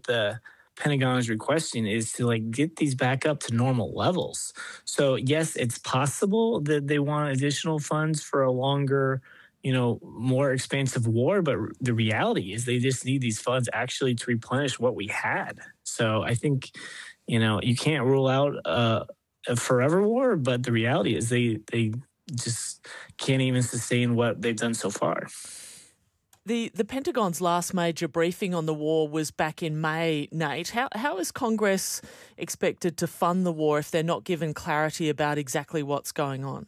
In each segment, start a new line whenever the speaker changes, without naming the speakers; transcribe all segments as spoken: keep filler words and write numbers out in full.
the Pentagon is requesting is to like get these back up to normal levels. So yes, it's possible that they want additional funds for a longer, you know, more expansive war, but the reality is they just need these funds actually to replenish what we had. So I think, you know, you can't rule out uh, a forever war, but the reality is they they just can't even sustain what they've done so far.
The the Pentagon's last major briefing on the war was back in May, Nate. How how is Congress expected to fund the war if they're not given clarity about exactly what's going on?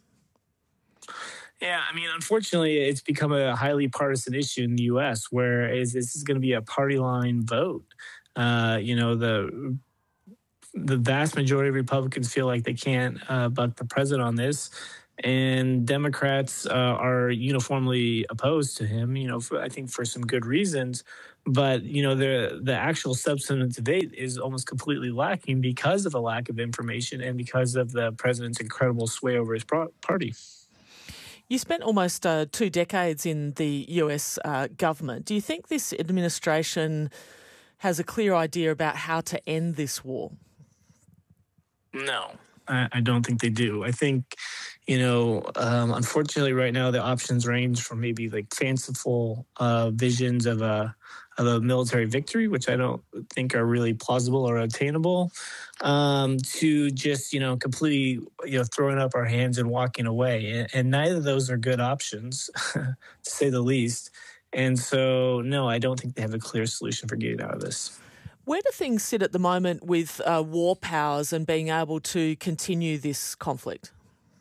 Yeah, I mean, unfortunately, it's become a highly partisan issue in the U S, where is this is going to be a party line vote. Uh, you know, the the vast majority of Republicans feel like they can't uh, buck the president on this. And Democrats uh, are uniformly opposed to him, you know, for, I think for some good reasons. But, you know, the the actual substantive debate is almost completely lacking because of a lack of information and because of the president's incredible sway over his pro- party.
You spent almost uh, two decades in the U S uh, government. Do you think this administration has a clear idea about how to end this war?
No. I, I don't think they do. I think, you know, um, unfortunately, right now the options range from maybe like fanciful uh, visions of a of a military victory, which I don't think are really plausible or attainable, um, to just, you know, completely, you know, throwing up our hands and walking away. And, and neither of those are good options, to say the least. And so, no, I don't think they have a clear solution for getting out of this.
Where do things sit at the moment with uh, war powers and being able to continue this conflict?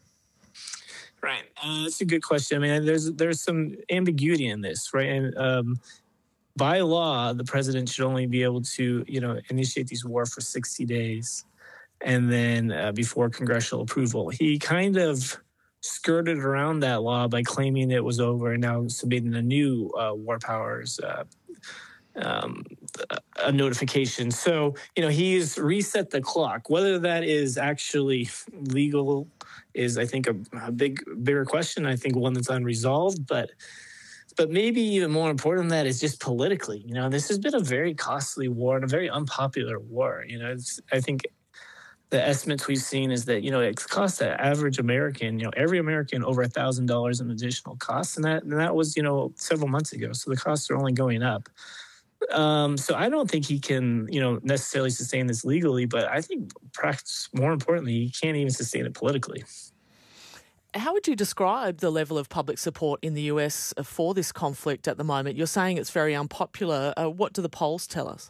Right. Uh, that's a good question. I mean, there's there's some ambiguity in this, right? And um, by law, the president should only be able to, you know, initiate these war for sixty days and then uh, before congressional approval. He kind of skirted around that law by claiming it was over and now submitting a new uh, war powers uh Um, a notification. So, you know, he's reset the clock. Whether that is actually legal is, I think, a, a big, bigger question. I think one that's unresolved, but but maybe even more important than that is just politically. You know, this has been a very costly war and a very unpopular war. You know, it's, I think the estimates we've seen is that, you know, it costs the average American, you know, every American over a thousand dollars in additional costs. And that, and that was, you know, several months ago. So the costs are only going up. Um, so I don't think he can, you know, necessarily sustain this legally, but I think perhaps more importantly, he can't even sustain it politically.
How would you describe the level of public support in the U S for this conflict at the moment? You're saying it's very unpopular. Uh, what do the polls tell us?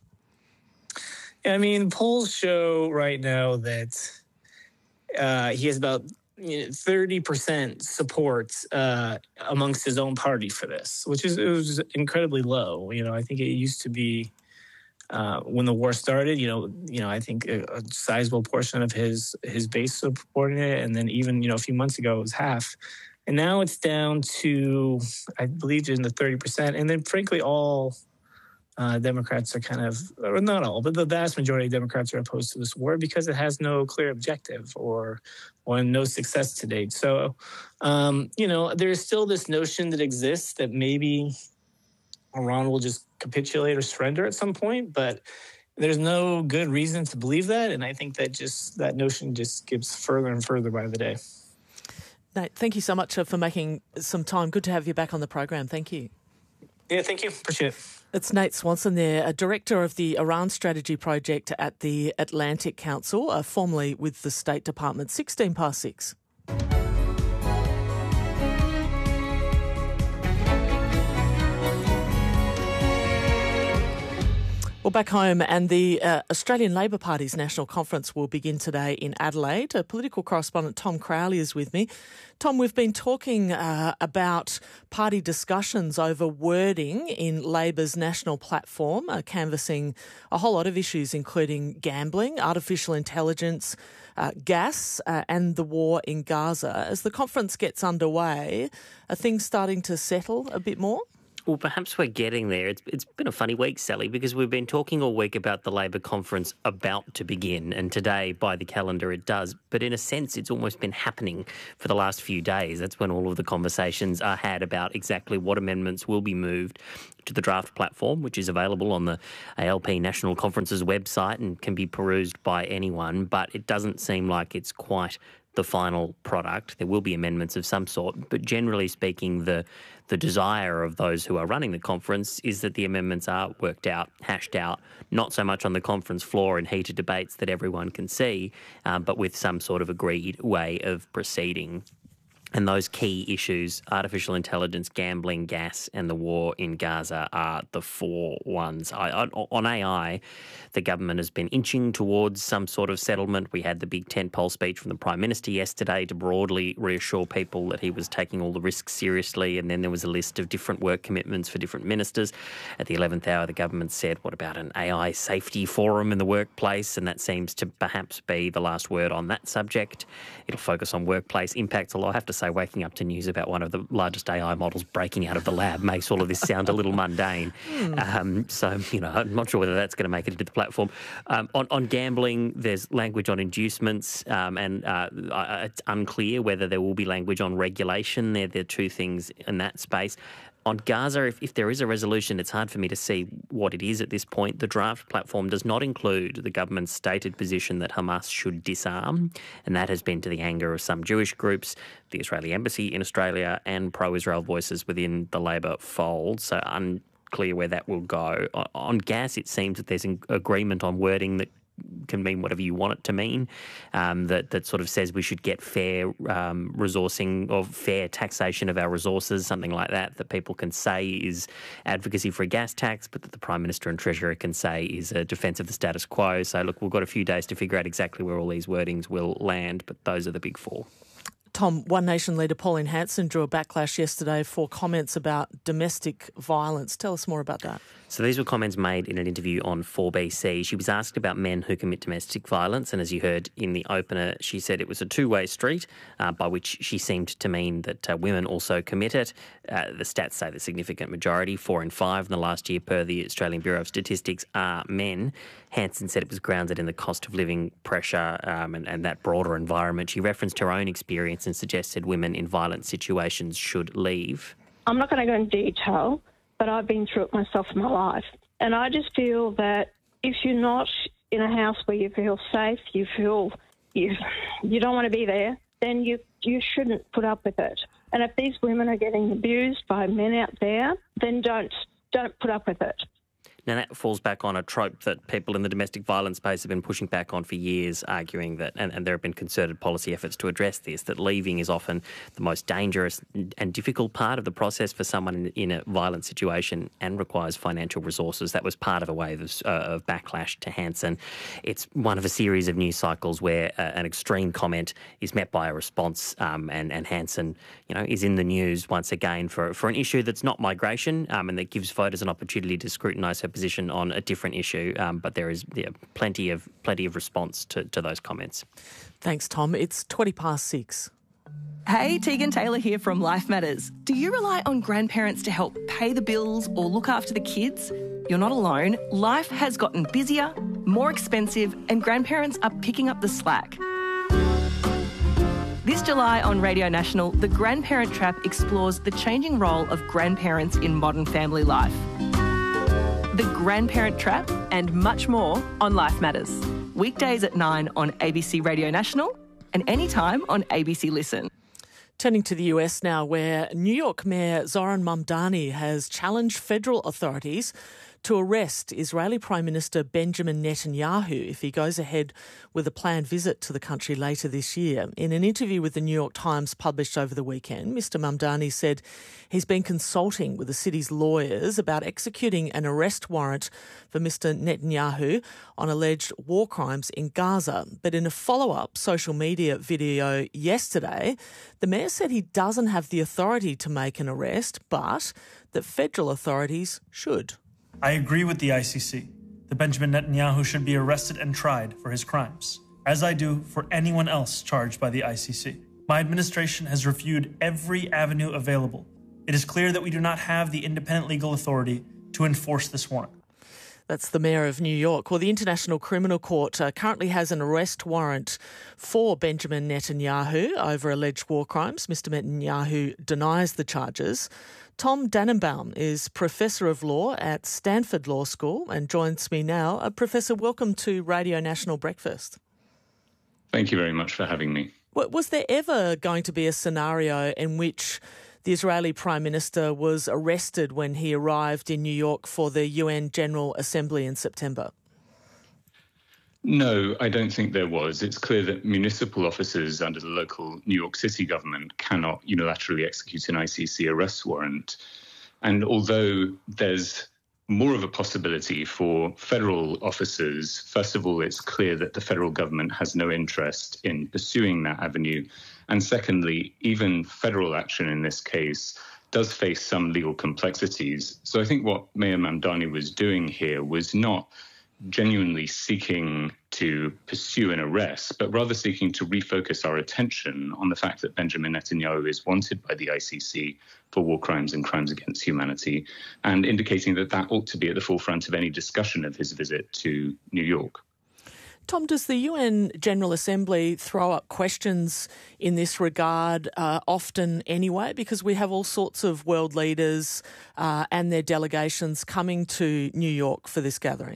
I mean, polls show right now that uh, he has about you know, thirty percent support uh, amongst his own party for this, which is it was incredibly low. You know, I think it used to be uh, when the war started. You know, you know, I think a, a sizable portion of his his base supporting it, and then even you know a few months ago it was half, and now it's down to I believe in the thirty percent, and then frankly all. Uh, Democrats are kind of, or not all, but the vast majority of Democrats are opposed to this war because it has no clear objective or, or no success to date. So, um, you know, there's still this notion that exists that maybe Iran will just capitulate or surrender at some point, but there's no good reason to believe that. And I think that just that notion just gets further and further by the day.
Nate, thank you so much for making some time. Good to have you back on the program. Thank you.
Yeah, thank you. Appreciate it.
It's Nate Swanson there, a director of the Iran Strategy Project at the Atlantic Council, uh, formerly with the State Department. sixteen past six. Well, back home, and the uh, Australian Labor Party's National Conference will begin today in Adelaide. Uh, political correspondent Tom Crowley is with me. Tom, we've been talking uh, about party discussions over wording in Labor's national platform, uh, canvassing a whole lot of issues, including gambling, artificial intelligence, uh, gas, uh, and the war in Gaza. As the conference gets underway, are things starting to settle a bit more?
Well, perhaps we're getting there. It's It's been a funny week, Sally, because we've been talking all week about the Labor conference about to begin, and today, by the calendar, it does. But in a sense, it's almost been happening for the last few days. That's when all of the conversations are had about exactly what amendments will be moved to the draft platform, which is available on the A L P National Conference's website and can be perused by anyone. But it doesn't seem like it's quite the final product. There will be amendments of some sort, but generally speaking, the the desire of those who are running the conference is that the amendments are worked out, hashed out, not so much on the conference floor in heated debates that everyone can see, um, but with some sort of agreed way of proceeding. And those key issues, artificial intelligence, gambling, gas, and the war in Gaza, are the four ones. I, I, on A I, the government has been inching towards some sort of settlement. We had the big tentpole speech from the Prime Minister yesterday to broadly reassure people that he was taking all the risks seriously, and then there was a list of different work commitments for different ministers. At the eleventh hour, the government said, what about an A I safety forum in the workplace? And that seems to perhaps be the last word on that subject. It'll focus on workplace impacts, although I have to say, waking up to news about one of the largest A I models breaking out of the lab makes all of this sound a little mundane. Mm. Um, so, you know, I'm not sure whether that's going to make it into the platform. Um, on, on gambling, there's language on inducements, um, and uh, it's unclear whether there will be language on regulation. They're the two things in that space. On Gaza, if, if there is a resolution, it's hard for me to see what it is at this point. The draft platform does not include the government's stated position that Hamas should disarm, and that has been to the anger of some Jewish groups, the Israeli embassy in Australia, and pro-Israel voices within the Labor fold. So unclear where that will go. On gas, it seems that there's an agreement on wording that can mean whatever you want it to mean, um, that, that sort of says we should get fair um, resourcing or fair taxation of our resources, something like that, that people can say is advocacy for a gas tax, but that the Prime Minister and Treasurer can say is a defence of the status quo. So, look, we've got a few days to figure out exactly where all these wordings will land, but those are the big four.
Tom, One Nation leader Pauline Hanson drew a backlash yesterday for comments about domestic violence. Tell us more about that.
So these were comments made in an interview on four B C. She was asked about men who commit domestic violence, and as you heard in the opener, she said it was a two-way street, uh, by which she seemed to mean that uh, women also commit it. Uh, the stats say the significant majority, four in five in the last year per the Australian Bureau of Statistics, are men. Hanson said it was grounded in the cost of living pressure um, and, and that broader environment. She referenced her own experience and suggested women in violent situations should leave.
I'm not going to go into detail, but I've been through it myself in my life. And I just feel that if you're not in a house where you feel safe, you feel you you don't want to be there, then you, you shouldn't put up with it. And if these women are getting abused by men out there, then don't don't put up with it.
Now, that falls back on a trope that people in the domestic violence space have been pushing back on for years, arguing that, and, and there have been concerted policy efforts to address this, that leaving is often the most dangerous and difficult part of the process for someone in, in a violent situation and requires financial resources. That was part of a wave of, uh, of backlash to Hanson. It's one of a series of news cycles where uh, an extreme comment is met by a response, um, and, and Hanson, you know, is in the news once again for, for an issue that's not migration, um, and that gives voters an opportunity to scrutinise her position on a different issue, um, but there is yeah, plenty of plenty of response to, to those comments.
Thanks, Tom. It's twenty past six.
Hey, Tegan Taylor here from Life Matters. Do you rely on grandparents to help pay the bills or look after the kids? You're not alone. Life has gotten busier, more expensive, and grandparents are picking up the slack. This July on Radio National, The Grandparent Trap explores the changing role of grandparents in modern family life. The Grandparent Trap and much more on Life Matters. Weekdays at nine on A B C Radio National and anytime on A B C Listen.
Turning to the U S now, where New York Mayor Zoran Mamdani has challenged federal authorities to arrest Israeli Prime Minister Benjamin Netanyahu if he goes ahead with a planned visit to the country later this year. In an interview with the New York Times published over the weekend, Mister Mamdani said he's been consulting with the city's lawyers about executing an arrest warrant for Mister Netanyahu on alleged war crimes in Gaza. But in a follow-up social media video yesterday, the mayor said he doesn't have the authority to make an arrest, but that federal authorities should.
I agree with the I C C that Benjamin Netanyahu should be arrested and tried for his crimes, as I do for anyone else charged by the I C C. My administration has reviewed every avenue available. it is clear that we do not have the independent legal authority to enforce this warrant.
That's the Mayor of New York. Well, the International Criminal Court uh, currently has an arrest warrant for Benjamin Netanyahu over alleged war crimes. Mister Netanyahu denies the charges. Tom Dannenbaum is Professor of Law at Stanford Law School and joins me now. Uh, Professor, welcome to Radio National Breakfast.
Thank you very much for having me.
Was there ever going to be a scenario in which the Israeli Prime Minister was arrested when he arrived in New York for the U N General Assembly in September?
No, I don't think there was. It's clear that municipal officers under the local New York City government cannot unilaterally execute an I C C arrest warrant. And although there's more of a possibility for federal officers, first of all, it's clear that the federal government has no interest in pursuing that avenue. And secondly, even federal action in this case does face some legal complexities. So I think what Mayor Mamdani was doing here was not genuinely seeking to pursue an arrest, but rather seeking to refocus our attention on the fact that Benjamin Netanyahu is wanted by the I C C for war crimes and crimes against humanity, and indicating that that ought to be at the forefront of any discussion of his visit to New York.
Tom, does the U N General Assembly throw up questions in this regard uh, often anyway? Because we have all sorts of world leaders uh, and their delegations coming to New York for this gathering.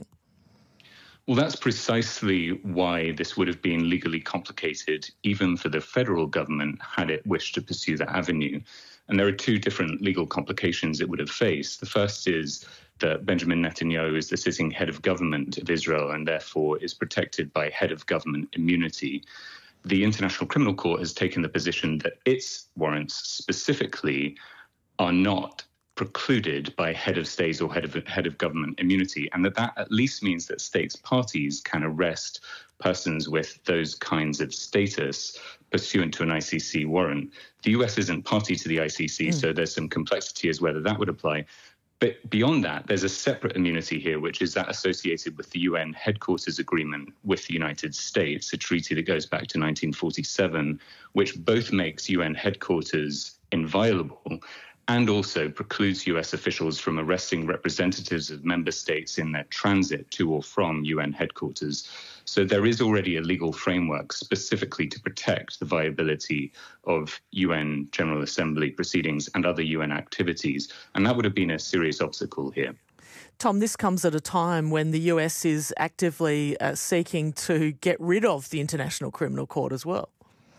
Well, that's precisely why this would have been legally complicated, even for the federal government, had it wished to pursue that avenue. And there are two different legal complications it would have faced. The first is that Benjamin Netanyahu is the sitting head of government of Israel and therefore is protected by head of government immunity. The International Criminal Court has taken the position that its warrants specifically are not precluded by head of state or head of head of government immunity, and that that at least means that states parties can arrest persons with those kinds of status pursuant to an I C C warrant. The U S isn't party to the I C C, mm. so there's some complexity as whether that would apply. But beyond that, there's a separate immunity here, which is that associated with the U N headquarters agreement with the United States, a treaty that goes back to nineteen forty-seven, which both makes U N headquarters inviolable and also precludes U S officials from arresting representatives of member states in their transit to or from U N headquarters. So there is already a legal framework specifically to protect the viability of U N General Assembly proceedings and other U N activities, and that would have been a serious obstacle here.
Tom, this comes at a time when the U S is actively uh, seeking to get rid of the International Criminal Court as well.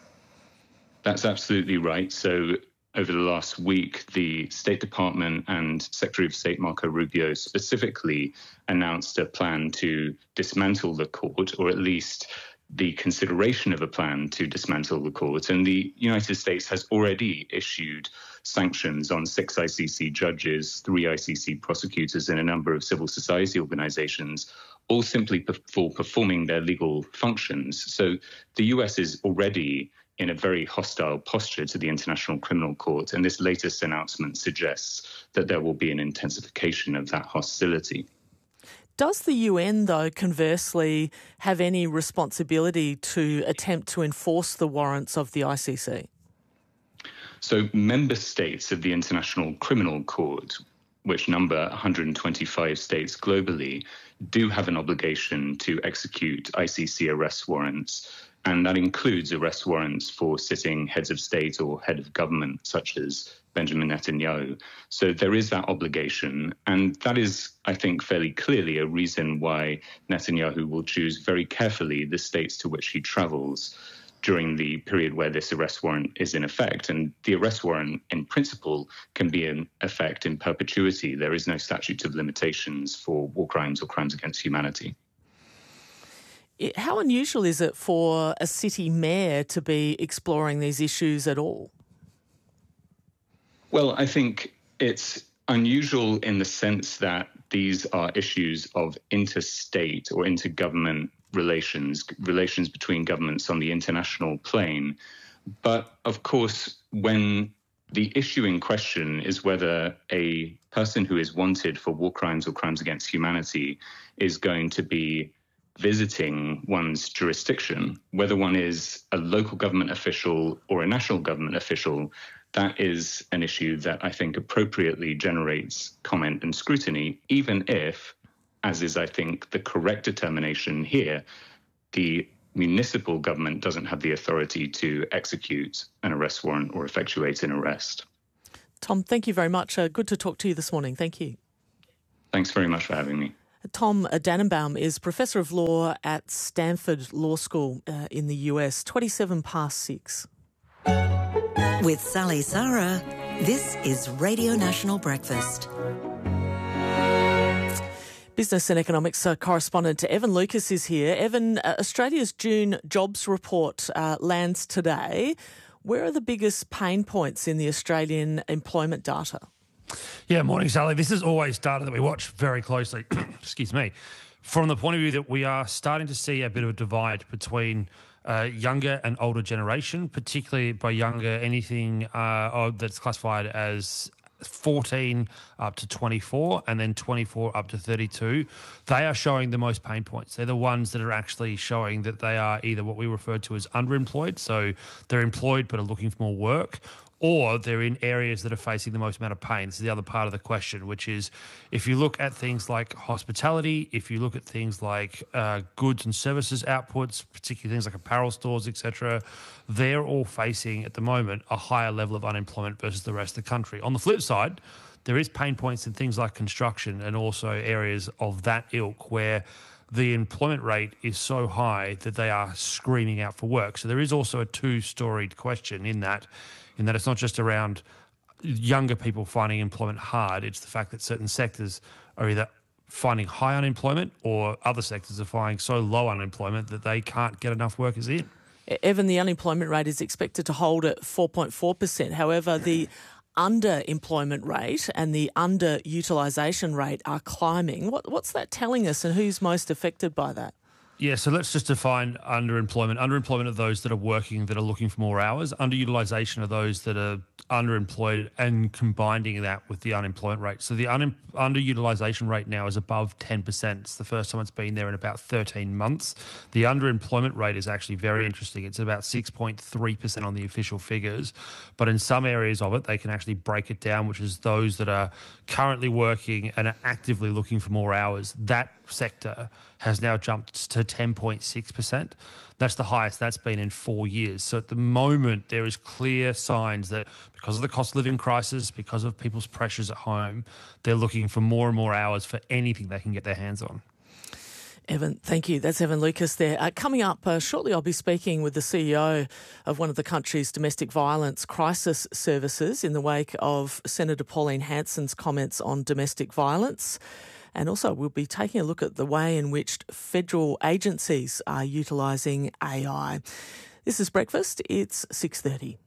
That's absolutely right. So over the last week, the State Department and Secretary of State Marco Rubio specifically announced a plan to dismantle the court, or at least the consideration of a plan to dismantle the court. And the United States has already issued sanctions on six I C C judges, three I C C prosecutors, and a number of civil society organizations, all simply for performing their legal functions. So the U S is already in a very hostile posture to the International Criminal Court, and this latest announcement suggests that there will be an intensification of that hostility.
Does the U N, though, conversely, have any responsibility to attempt to enforce the warrants of the I C C?
So member states of the International Criminal Court, which number one hundred twenty-five states globally, do have an obligation to execute I C C arrest warrants. And that includes arrest warrants for sitting heads of state or head of government, such as Benjamin Netanyahu. So there is that obligation. And that is, I think, fairly clearly a reason why Netanyahu will choose very carefully the states to which he travels during the period where this arrest warrant is in effect. And the arrest warrant, in principle, can be in effect in perpetuity. There is no statute of limitations for war crimes or crimes against humanity.
How unusual is it for a city mayor to be exploring these issues at all?
Well, I think it's unusual in the sense that these are issues of interstate or intergovernment relations, relations between governments on the international plane. But of course, when the issue in question is whether a person who is wanted for war crimes or crimes against humanity is going to be visiting one's jurisdiction, whether one is a local government official or a national government official, that is an issue that I think appropriately generates comment and scrutiny, even if, as is, I think, the correct determination here, the municipal government doesn't have the authority to execute an arrest warrant or effectuate an arrest.
Tom, thank you very much. Uh, good to talk to you this morning. Thank you.
Thanks very much for having me.
Tom Dannenbaum is Professor of Law at Stanford Law School uh, in the U S. twenty-seven past six.
With Sally Sarah, this is Radio National Breakfast.
Business and economics uh, correspondent Evan Lucas is here. Evan, uh, Australia's June jobs report uh, lands today. Where are the biggest pain points in the Australian employment data?
Yeah, morning, Sally. This is always data that we watch very closely, excuse me, from the point of view that we are starting to see a bit of a divide between uh, younger and older generation, particularly by younger, anything uh, that's classified as fourteen up to twenty-four and then twenty-four up to thirty-two. They are showing the most pain points. They're the ones that are actually showing that they are either what we refer to as underemployed, so they're employed but are looking for more work, or they're in areas that are facing the most amount of pain. This is the other part of the question, which is if you look at things like hospitality, if you look at things like uh, goods and services outputs, particularly things like apparel stores, et cetera, they're all facing at the moment a higher level of unemployment versus the rest of the country. On the flip side, there is pain points in things like construction and also areas of that ilk where the employment rate is so high that they are screaming out for work. So there is also a two-storied question in that, in that it's not just around younger people finding employment hard, it's the fact that certain sectors are either finding high unemployment or other sectors are finding so low unemployment that they can't get enough workers in.
Evan, the unemployment rate is expected to hold at four point four percent. However, the underemployment rate and the underutilisation rate are climbing. What, what's that telling us and who's most affected by that?
Yeah, so let's just define underemployment. Underemployment are those that are working that are looking for more hours. Underutilisation are those that are underemployed and combining that with the unemployment rate. So the un- underutilisation rate now is above ten percent. It's the first time it's been there in about thirteen months. The underemployment rate is actually very interesting. It's about six point three percent on the official figures. But in some areas of it, they can actually break it down, which is those that are currently working and are actively looking for more hours. That sector has now jumped to ten point six percent. That's the highest that's been in four years. So at the moment, there is clear signs that because of the cost of living crisis, because of people's pressures at home, they're looking for more and more hours for anything they can get their hands on.
Evan, thank you. That's Evan Lucas there. Uh, coming up uh, shortly, I'll be speaking with the C E O of one of the country's domestic violence crisis services in the wake of Senator Pauline Hanson's comments on domestic violence. And also we'll be taking a look at the way in which federal agencies are utilising A I. This is Breakfast. It's six thirty.